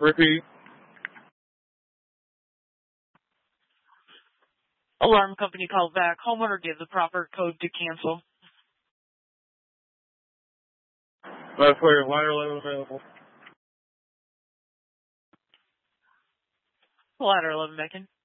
Repeat. Alarm company called back. Homeowner gave the proper code to cancel. That's clear. Ladder 11 available. Ladder 11 Beacon.